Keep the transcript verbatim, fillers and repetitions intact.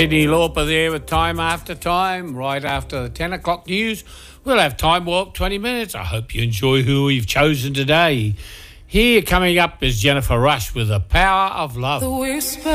Sydney Lauper there with Time After Time, right after the ten o'clock news. We'll have Time Warp twenty minutes. I hope you enjoy who we've chosen today. Here coming up is Jennifer Rush with The Power of Love. The whisper